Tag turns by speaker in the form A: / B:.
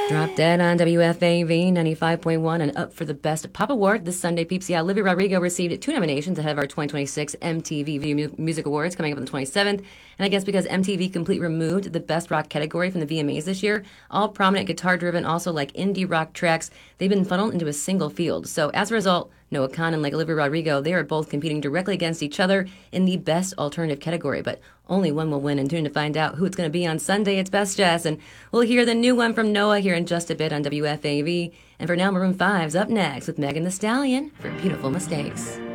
A: Drop Dead on WFAV 95.1 and up for the Best Pop Award this Sunday, peeps. Yeah, Olivia Rodrigo received 2 nominations ahead of our 2026 MTV Video Music Awards coming up on the 27th. And I guess because MTV Complete removed the Best Rock category from the VMAs this year, all prominent guitar-driven, also like indie rock tracks, they've been funneled into a single field. So as a result, Noah Kahan and like Olivia Rodrigo, they are both competing directly against each other in the Best Alternative category, but only one will win. And tune to find out who it's going to be on Sunday. It's Best Jazz, and we'll hear the new one from Noah here in just a bit on WFAV. And for now, Maroon 5's up next with Megan Thee Stallion for Beautiful Mistakes.